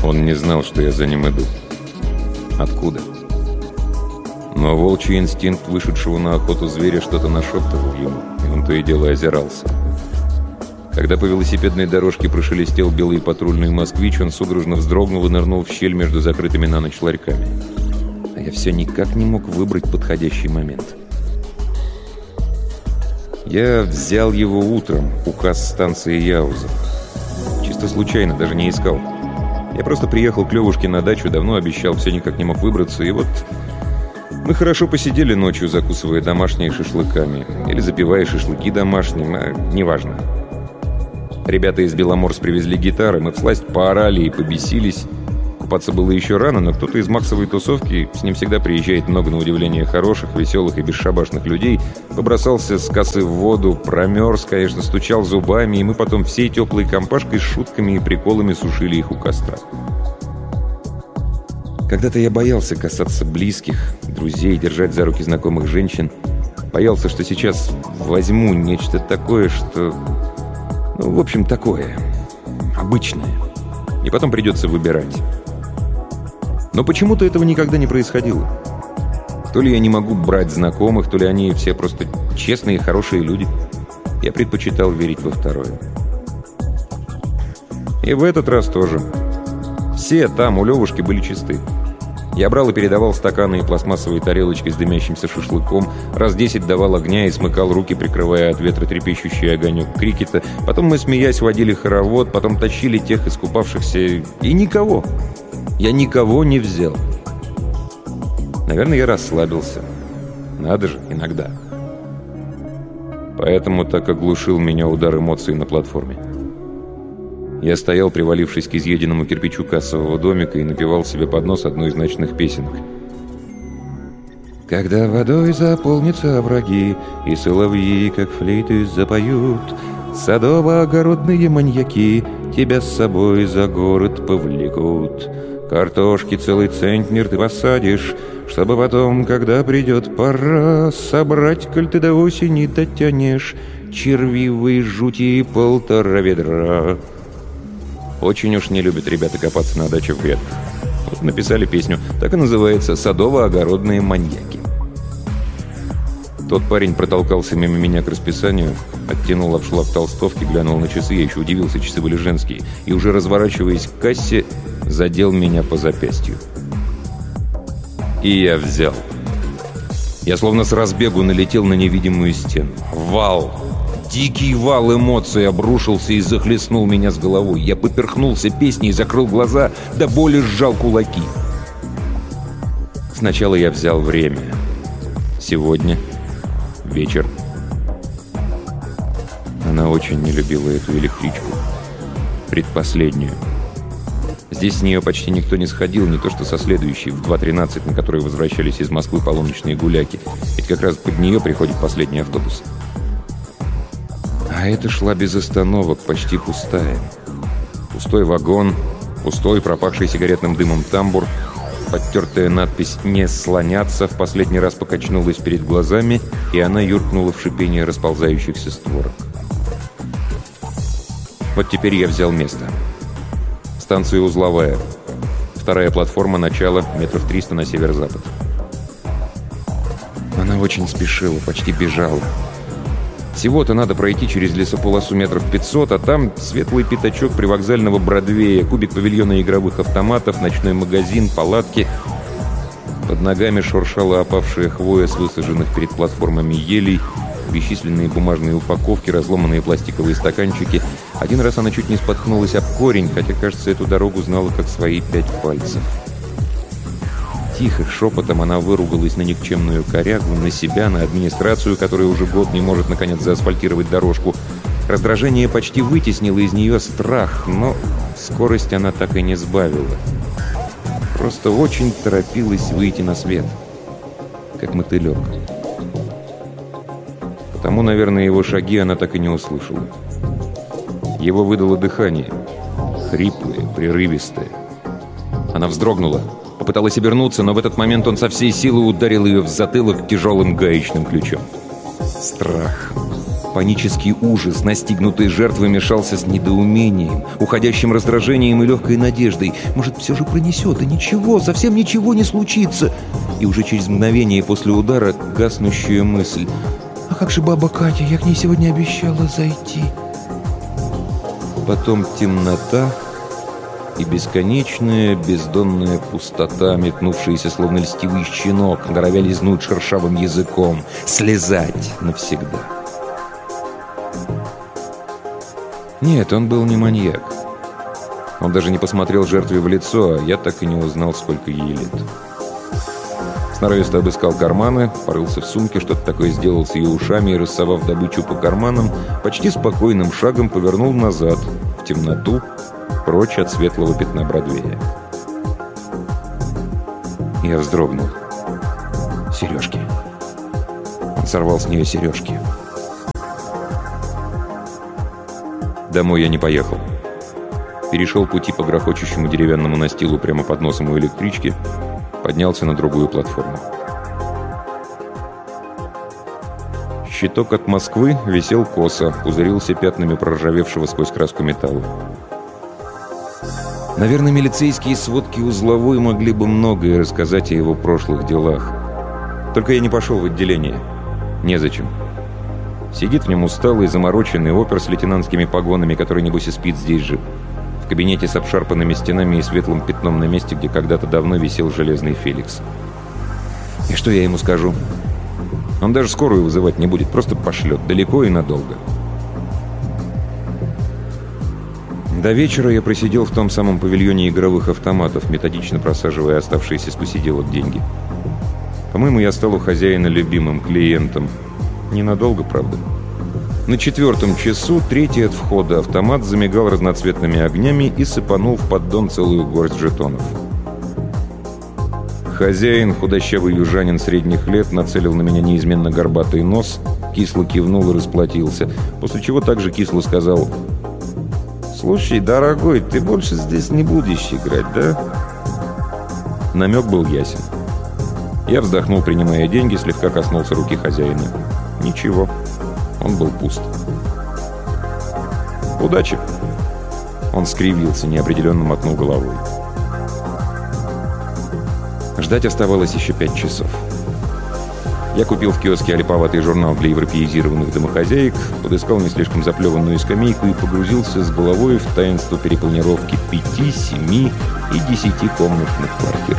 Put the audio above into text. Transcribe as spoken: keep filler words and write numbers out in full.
Он не знал, что я за ним иду. Откуда? Но волчий инстинкт вышедшего на охоту зверя что-то нашептывал ему, и он то и дело озирался. Когда по велосипедной дорожке прошелестел белый патрульный москвич, он судорожно вздрогнул и нырнул в щель между закрытыми на ночь ларьками. А я все никак не мог выбрать подходящий момент. Я взял его утром, указ станции Яуза. Чисто случайно, даже не искал. Я просто приехал к Левушке на дачу, давно обещал, все никак не мог выбраться, и вот... Мы хорошо посидели ночью, закусывая домашние шашлыками. Или запивая шашлыки домашним, а неважно. Ребята из Беломорс привезли гитары, мы всласть поорали и побесились. Купаться было еще рано, но кто-то из максовой тусовки, с ним всегда приезжает много, на удивление, хороших, веселых и бесшабашных людей, побросался с косы в воду, промерз, конечно, стучал зубами, и мы потом всей теплой компашкой с шутками и приколами сушили их у костра. Когда-то я боялся касаться близких, друзей, держать за руки знакомых женщин. Боялся, что сейчас возьму нечто такое, что... Ну, в общем, такое. Обычное. И потом придется выбирать. Но почему-то этого никогда не происходило. То ли я не могу брать знакомых, то ли они все просто честные и хорошие люди. Я предпочитал верить во второе. И в этот раз тоже. Все там у Левушки были чисты. Я брал и передавал стаканы и пластмассовые тарелочки с дымящимся шашлыком, раз десять давал огня и смыкал руки, прикрывая от ветра трепещущий огонек крикета. Потом мы, смеясь, водили хоровод, потом тащили тех искупавшихся, и никого. Я никого не взял. Наверное, я расслабился. Надо же, иногда. Поэтому так оглушил меня удар эмоций на платформе. Я стоял, привалившись к изъеденному кирпичу кассового домика, и напевал себе под нос одну из ночных песенок. «Когда водой заполнятся овраги, и соловьи, как флейты, запоют, садово-огородные маньяки тебя с собой за город повлекут. Картошки целый центнер ты посадишь, чтобы потом, когда придет пора, собрать, коль ты до осени дотянешь, червивой жути полтора ведра». Очень уж не любят ребята копаться на даче в грядках. Вот написали песню, так и называется «Садово-огородные маньяки». Тот парень протолкался мимо меня к расписанию, оттянул обшлаг толстовки, глянул на часы, я еще удивился, часы были женские, и уже разворачиваясь к кассе, задел меня по запястью. И я взял. Я словно с разбегу налетел на невидимую стену. Вал! Дикий вал эмоций обрушился и захлестнул меня с головой. Я поперхнулся песней, закрыл глаза, до боли сжал кулаки. Сначала я взял время. Сегодня вечер. Она очень не любила эту электричку. Предпоследнюю. Здесь с нее почти никто не сходил, не то что со следующей, в два тринадцать, на которой возвращались из Москвы полуночные гуляки. Ведь как раз под нее приходит последний автобус. А эта шла без остановок, почти пустая. Пустой вагон, пустой, пропахший сигаретным дымом тамбур, подтертая надпись «Не слоняться» в последний раз покачнулась перед глазами, и она юркнула в шипение расползающихся створок. Вот теперь я взял место. Станция узловая. Вторая платформа, начало, метров триста на северо-запад. Она очень спешила, почти бежала. Всего-то надо пройти через лесополосу метров пятьсот, а там светлый пятачок привокзального Бродвея, кубик павильона игровых автоматов, ночной магазин, палатки. Под ногами шуршала опавшая хвоя с высаженных перед платформами елей, бесчисленные бумажные упаковки, разломанные пластиковые стаканчики. Один раз она чуть не споткнулась об корень, хотя, кажется, эту дорогу знала как свои пять пальцев. Тихо, шепотом она выругалась на никчемную корягу, на себя, на администрацию, которая уже год не может, наконец, заасфальтировать дорожку. Раздражение почти вытеснило из нее страх, но скорость она так и не сбавила. Просто очень торопилась выйти на свет, как мотылек. Потому, наверное, его шаги она так и не услышала. Его выдало дыхание, хриплое, прерывистое. Она вздрогнула. Попыталась обернуться, но в этот момент он со всей силы ударил ее в затылок тяжелым гаечным ключом. Страх. Панический ужас настигнутой жертвы мешался с недоумением, уходящим раздражением и легкой надеждой. Может, все же пронесет, и ничего, совсем ничего не случится. И уже через мгновение после удара гаснущая мысль: «А как же баба Катя? Я к ней сегодня обещала зайти». Потом темнота и бесконечная бездонная пустота, метнувшаяся словно льстивый щенок, норовя лизнуть шершавым языком, слезать навсегда. Нет, он был не маньяк. Он даже не посмотрел жертве в лицо, а я так и не узнал, сколько ей лет. Сноровисто обыскал карманы, порылся в сумке, что-то такое сделал с ее ушами и, рассовав добычу по карманам, почти спокойным шагом повернул назад, в темноту, прочь от светлого пятна Бродвея. Я вздрогнул. Сережки. Он сорвал с нее сережки. Домой я не поехал. Перешел пути по грохочущему деревянному настилу прямо под носом у электрички, поднялся на другую платформу. Щиток от Москвы висел косо, пузырился пятнами проржавевшего сквозь краску металла. Наверное, милицейские сводки узловой могли бы многое рассказать о его прошлых делах. Только я не пошел в отделение. Незачем. Сидит в нем усталый, замороченный опер с лейтенантскими погонами, который, небось, и спит здесь же. В кабинете с обшарпанными стенами и светлым пятном на месте, где когда-то давно висел железный Феликс. И что я ему скажу? Он даже скорую вызывать не будет, просто пошлет далеко и надолго. До вечера я просидел в том самом павильоне игровых автоматов, методично просаживая оставшиеся с посиделок деньги. По-моему, я стал у хозяина любимым клиентом. Ненадолго, правда. На четвертом часу, третий от входа, автомат замигал разноцветными огнями и сыпанул в поддон целую горсть жетонов. Хозяин, худощавый южанин средних лет, нацелил на меня неизменно горбатый нос, кисло кивнул и расплатился, после чего также кисло сказал: «Слушай, дорогой, ты больше здесь не будешь играть, да?» Намек был ясен. Я вздохнул, принимая деньги, слегка коснулся руки хозяина. Ничего, он был пуст. «Удачи!» Он скривился, неопределенно мотнул головой. Ждать оставалось еще пять часов. Я купил в киоске олиповатый журнал для европеизированных домохозяек, подыскал не слишком заплеванную скамейку и погрузился с головой в таинство перепланировки пяти, семи и десятикомнатных квартир.